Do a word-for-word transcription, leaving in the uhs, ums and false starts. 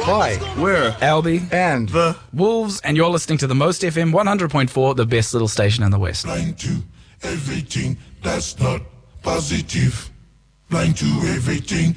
Hi, We're Albie, and the Wolves, and you're listening to the Most F M one hundred point four, the best little station in the West. Blind to everything that's not positive. Blind to everything